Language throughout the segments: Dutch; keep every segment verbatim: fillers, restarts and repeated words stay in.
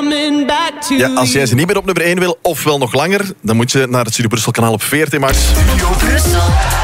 coming back to Ja, als jij ze niet meer op nummer één wil, ofwel nog langer, dan moet je naar het Studio Brussel kanaal op V R T Max. Studio Brussel.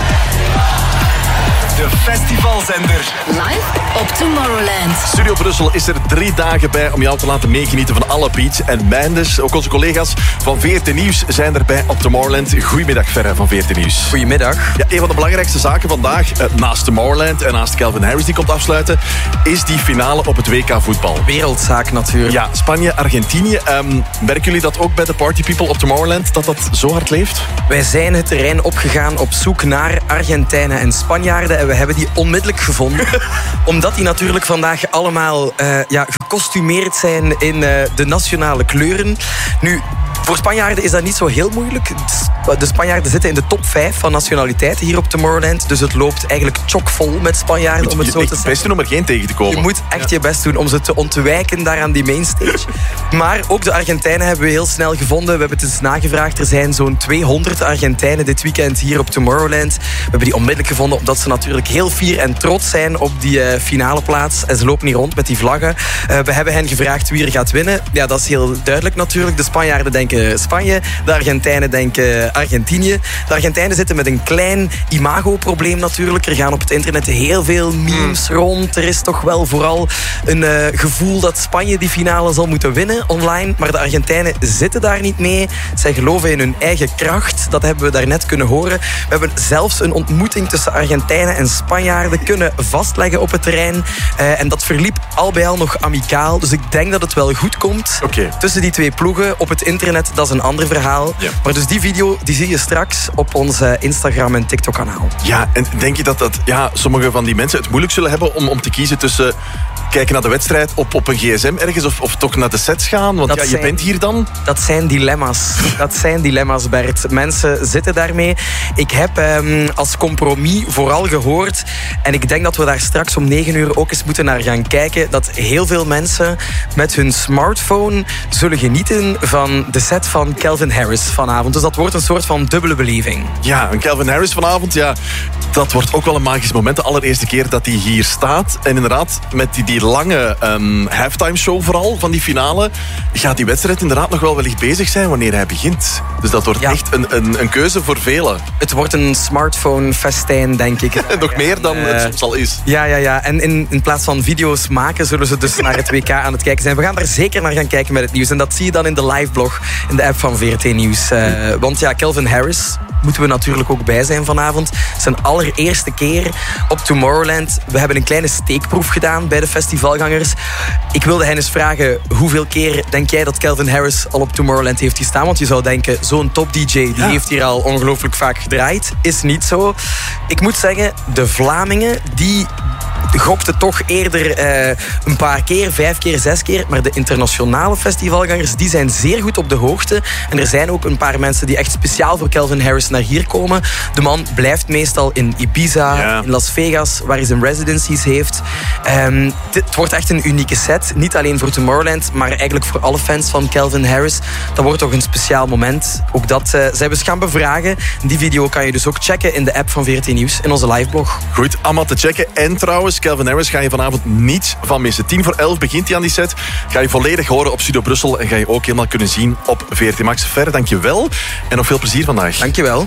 De festivalzender. Live op Tomorrowland. Studio Brussel is er drie dagen bij om jou te laten meegenieten van alle beats en bandes. Ook onze collega's van V R T Nieuws zijn erbij op Tomorrowland. Goedemiddag, Ferre van V R T Nieuws. Goedemiddag. Ja, een van de belangrijkste zaken vandaag, eh, naast Tomorrowland en naast Calvin Harris die komt afsluiten, is die finale op het W K voetbal. Wereldzaak natuurlijk. Ja, Spanje-Argentinië. Um, merken jullie dat ook bij de Party People op Tomorrowland, dat dat zo hard leeft? Wij zijn het terrein opgegaan op zoek naar Argentijnen en Spanjaarden. En we hebben die onmiddellijk gevonden. Omdat die natuurlijk vandaag allemaal uh, ja, gecostumeerd zijn in uh, de nationale kleuren. Nu, voor Spanjaarden is dat niet zo heel moeilijk. De Spanjaarden zitten in de top vijf van nationaliteiten hier op Tomorrowland. Dus het loopt eigenlijk chockvol met Spanjaarden, om het zo te zeggen. Het beste om er geen tegen te komen. Je moet echt je best doen om ze te ontwijken daar aan die mainstage. Maar ook de Argentijnen hebben we heel snel gevonden. We hebben het eens nagevraagd. Er zijn zo'n tweehonderd Argentijnen dit weekend hier op Tomorrowland. We hebben die onmiddellijk gevonden omdat ze natuurlijk heel fier en trots zijn op die uh, finale plaats. En ze lopen hier rond met die vlaggen. Uh, we hebben hen gevraagd wie er gaat winnen. Ja, dat is heel duidelijk natuurlijk. De Spanjaarden denken Spanje. De Argentijnen denken Argentinië. De Argentijnen zitten met een klein imagoprobleem natuurlijk. Er gaan op het internet heel veel memes rond. Er is toch wel vooral een uh, gevoel dat Spanje die finale zal moeten winnen online. Maar de Argentijnen zitten daar niet mee. Zij geloven in hun eigen kracht. Dat hebben we daarnet kunnen horen. We hebben zelfs een ontmoeting tussen Argentijnen en Spanjaarden kunnen vastleggen op het terrein. Uh, en dat verliep al bij al nog amicaal. Dus ik denk dat het wel goed komt. Okay. Tussen die twee ploegen op het internet, dat is een ander verhaal. Ja. Maar dus die video die zie je straks op ons Instagram en TikTok kanaal. Ja, en denk je dat, dat ja, sommige van die mensen het moeilijk zullen hebben om, om te kiezen tussen kijken naar de wedstrijd op, op een gsm ergens of, of toch naar de sets gaan? Want dat ja, je zijn, bent hier dan. Dat zijn dilemma's. Dat zijn dilemma's, Bert. Mensen zitten daarmee. Ik heb um, als compromis vooral gehoord, en ik denk dat we daar straks om negen uur ook eens moeten naar gaan kijken, dat heel veel mensen met hun smartphone zullen genieten van de set van Calvin Harris vanavond. Dus dat wordt een soort van dubbele beleving. Ja, een Calvin Harris vanavond, ja, dat wordt ook wel een magisch moment. De allereerste keer dat hij hier staat. En inderdaad, met die, die lange um, halftime show vooral van die finale, gaat die wedstrijd inderdaad nog wel wellicht bezig zijn wanneer hij begint. Dus dat wordt ja. echt een, een, een keuze voor velen. Het wordt een smartphone-festijn, denk ik. Nog meer dan uh, het soms al is. Ja, ja, ja. En in, in plaats van video's maken, zullen ze dus naar het W K aan het kijken zijn. We gaan daar zeker naar gaan kijken met het nieuws. En dat zie je dan in de liveblog, in de app van V R T Nieuws. Uh, want ja, Calvin Harris moeten we natuurlijk ook bij zijn vanavond. Zijn allereerste keer op Tomorrowland. We hebben een kleine steekproef gedaan bij de festivalgangers. Ik wilde hen eens vragen, hoeveel keer denk jij dat Calvin Harris al op Tomorrowland heeft gestaan? Want je zou denken, zo'n top D J, die ja. heeft hier al ongelooflijk vaak gedraaid. Is niet zo. Ik moet zeggen, de Vlamingen, die gokten toch eerder uh, een paar keer, vijf keer, zes keer. Maar de internationale festivalgangers, die zijn zeer goed op de hoogte. En er zijn ook een paar mensen die echt speciaal voor Calvin Harris naar hier komen. De man blijft meestal in Ibiza, ja. in Las Vegas, waar hij zijn residencies heeft. Um, het wordt echt een unieke set. Niet alleen voor Tomorrowland, maar eigenlijk voor alle fans van Calvin Harris. Dat wordt toch een speciaal moment. Ook dat uh, zij we eens gaan bevragen. Die video kan je dus ook checken in de app van V R T Nieuws, in onze liveblog. Goed, allemaal te checken. En trouwens, Calvin Harris ga je vanavond niets van missen. Tien voor elf begint hij aan die set. Ga je volledig horen op Studio Brussel en ga je ook helemaal kunnen zien op V R T Max. Ver, dank je wel. En nog veel plezier vandaag. Dank je wel.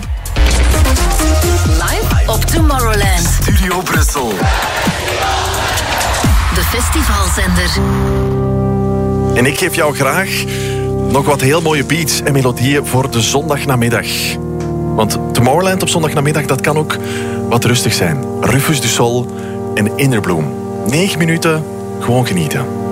Live op Tomorrowland. Studio Brussel. De festivalzender. En ik geef jou graag nog wat heel mooie beats en melodieën voor de zondagnamiddag. Want Tomorrowland op zondagnamiddag, dat kan ook wat rustig zijn. Rufus du Sol en Inner Bloom. Negen minuten, gewoon genieten.